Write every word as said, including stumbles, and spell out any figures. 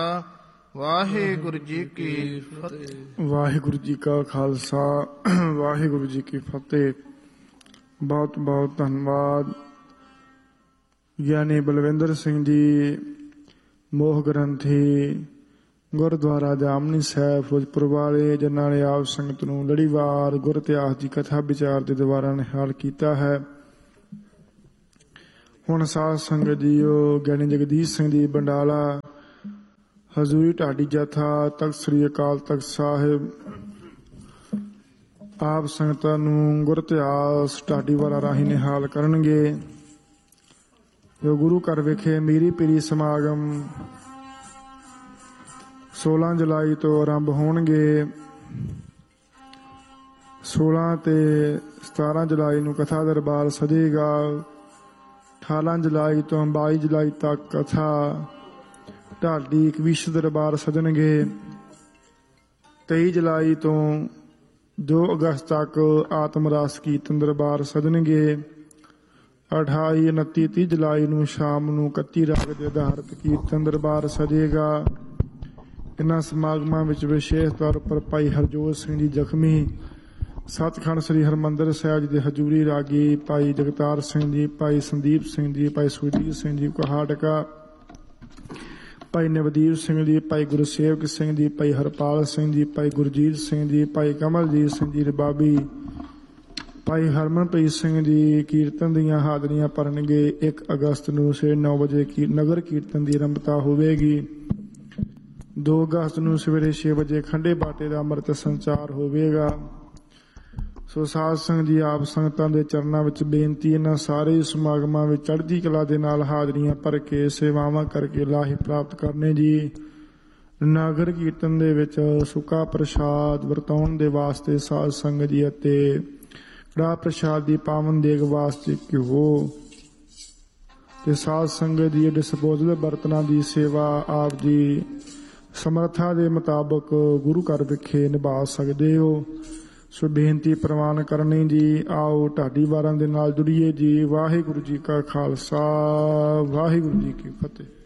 ਵਾਹਿਗੁਰੂ ਜੀ ਕੀ ਫਤਿਹ। ਵਾਹਿਗੁਰੂ ਜੀ ਕਾ ਖਾਲਸਾ, ਵਾਹਿਗੁਰੂ ਜੀ ਕੀ ਫਤਿਹ। ਬਹੁਤ ਬਹੁਤ ਧੰਨਵਾਦ ਗਿਆਨੀ ਬਲਵਿੰਦਰ ਸਿੰਘ ਜੀ, ਮੋਹ ਗ੍ਰੰਥੀ, ਗੁਰਦੁਆਰਾ ਜਾਮਨੀ ਸਾਹਿਬ ਫਿਰੋਜ਼ਪੁਰ ਵਾਲੇ, ਜਿਨ੍ਹਾਂ ਨੇ ਆਪ ਸੰਗਤ ਨੂੰ ਲੜੀਵਾਰ ਗੁਰ ਇਤਿਹਾਸ ਦੀ ਕਥਾ ਵਿਚਾਰ ਦੇ ਦੁਆਰਾ ਨਿਹਾਲ ਕੀਤਾ ਹੈ। ਹੁਣ ਸਾਧ ਸੰਗਤ ਜੀਓ, ਗਿਆਨੀ ਜਗਦੀਸ਼ ਸਿੰਘ ਜੀ ਬੰਡਾਲਾ, ਹਜ਼ੂਰੀ ਢਾਡੀ ਜਥਾ, ਤਖਤ ਸ੍ਰੀ ਅਕਾਲ ਤਖਤ ਸਾਹਿਬ, ਆਪ ਸੰਗਤਾਂ ਨੂੰ ਗੁਰ ਇਤਿਹਾਸ ਢਾਡੀ ਵਾਲਾ ਰਾਹੀਂ ਨਿਹਾਲ ਕਰਨਗੇ। ਜੋ ਗੁਰੂ ਘਰ ਵਿਖੇ ਮੀਰੀ ਪੀਰੀ ਸਮਾਗਮ ਸੋਲਾਂ ਜੁਲਾਈ ਤੋਂ ਆਰੰਭ ਹੋਣਗੇ। ਸੋਲਾਂ ਤੇ ਸਤਾਰਾਂ ਜੁਲਾਈ ਨੂੰ ਕਥਾ ਦਰਬਾਰ ਸਜੇਗਾ। ਅਠਾਰਾਂ ਜੁਲਾਈ ਤੋਂ ਬਾਈ ਜੁਲਾਈ ਤੱਕ ਕਥਾ ਢਾਡੀ ਕਵੀਸ਼ ਦਰਬਾਰ ਸਜਣਗੇ। ਤੇਈ ਜੁਲਾਈ ਤੋਂ ਦੋ ਅਗਸਤ ਤੱਕ ਆਤਮ ਰਾਸ ਕੀਰਤਨ ਦਰਬਾਰ ਸਜਣਗੇ। ਅਠਾਈ ਉਨੱਤੀ ਤੀਹ ਜੁਲਾਈ ਨੂੰ ਸ਼ਾਮ ਨੂੰ ਇਕੱਤੀ ਰਾਗ ਦੇ ਆਧਾਰਿਤ ਕੀਰਤਨ ਦਰਬਾਰ ਸਜੇਗਾ। ਇਹਨਾਂ ਸਮਾਗਮਾਂ ਵਿੱਚ ਵਿਸ਼ੇਸ਼ ਤੌਰ ਉੱਪਰ ਭਾਈ ਹਰਜੋਤ ਸਿੰਘ ਜੀ ਜ਼ਖਮੀ, ਸੱਚਖੰਡ ਸ੍ਰੀ ਹਰਿਮੰਦਰ ਸਾਹਿਬ ਜੀ ਦੇ ਹਜ਼ੂਰੀ ਰਾਗੀ, ਭਾਈ ਜਗਤਾਰ ਸਿੰਘ ਜੀ, ਭਾਈ ਸੰਦੀਪ ਸਿੰਘ ਜੀ, ਭਾਈ ਸੁਖਜੀਤ ਸਿੰਘ ਜੀ ਕੁਹਾੜਕਾ, ਭਾਈ ਨਵਦੀਪ ਸਿੰਘ ਜੀ, ਭਾਈ ਗੁਰਸੇਵਕ ਸਿੰਘ ਜੀ, ਭਾਈ ਹਰਪਾਲ ਸਿੰਘ ਜੀ, ਭਾਈ ਗੁਰਜੀਤ ਸਿੰਘ ਜੀ, ਭਾਈ ਕਮਲਜੀਤ ਸਿੰਘ ਜੀ ਰਬਾਬੀ, ਭਾਈ ਹਰਮਨਪ੍ਰੀਤ ਸਿੰਘ ਜੀ ਕੀਰਤਨ ਦੀਆਂ ਹਾਜ਼ਰੀਆਂ ਭਰਨਗੇ। ਇੱਕ ਅਗਸਤ ਨੂੰ ਸਵੇਰੇ ਨੌ ਵਜੇ ਨਗਰ ਕੀਰਤਨ ਦੀ ਆਰੰਭਤਾ ਹੋਵੇਗੀ। ਦੋ ਅਗਸਤ ਨੂੰ ਸਵੇਰੇ ਛੇ ਵਜੇ ਖੰਡੇ ਬਾਟੇ ਦਾ ਅੰਮ੍ਰਿਤ ਸੰਚਾਰ ਹੋਵੇਗਾ। ਸੋ ਸਾਧ ਸੰਗਤ ਜੀ, ਆਪ ਸੰਗਤਾਂ ਦੇ ਚਰਨਾਂ ਵਿੱਚ ਬੇਨਤੀ, ਇਹਨਾਂ ਸਾਰੇ ਸਮਾਗਮਾਂ ਵਿੱਚ ਚੜ੍ਹਦੀ ਕਲਾ ਦੇ ਨਾਲ ਹਾਜ਼ਰੀਆਂ ਭਰ ਕੇ ਸੇਵਾਵਾਂ ਕਰਕੇ ਲਾਹੇ ਪ੍ਰਾਪਤ ਕਰਨੇ ਜੀ। ਨਗਰ ਕੀਰਤਨ ਦੇ ਵਿੱਚ ਸੁੱਕਾ ਪ੍ਰਸ਼ਾਦ ਵਰਤਾਉਣ ਦੇ ਵਾਸਤੇ ਸਾਧ ਸੰਗਤ ਜੀ ਅਤੇ ਕੜਾਹ ਪ੍ਰਸ਼ਾਦ ਦੀ ਪਾਵਨ ਦੇਗ ਵਾਸਤੇ ਘਿਓ ਤੇ ਸਾਧ ਸੰਗਤ ਦੀ ਡਿਸਪੋਜ਼ਲ ਬਰਤਨਾਂ ਦੀ ਸੇਵਾ ਆਪ ਜੀ ਸਮਰੱਥਾ ਦੇ ਮੁਤਾਬਕ ਗੁਰੂ ਘਰ ਵਿਖੇ ਨਿਭਾ ਸਕਦੇ ਹੋ। ਸੋ ਬੇਨਤੀ ਪ੍ਰਵਾਨ ਕਰਨੀ ਜੀ। ਆਓ ਢਾਡੀ ਵਾਰਾਂ ਦੇ ਨਾਲ ਜੁੜੀਏ ਜੀ। ਵਾਹਿਗੁਰੂ ਜੀ ਕਾ ਖਾਲਸਾ, ਵਾਹਿਗੁਰੂ ਜੀ ਕੀ ਫਤਿਹ।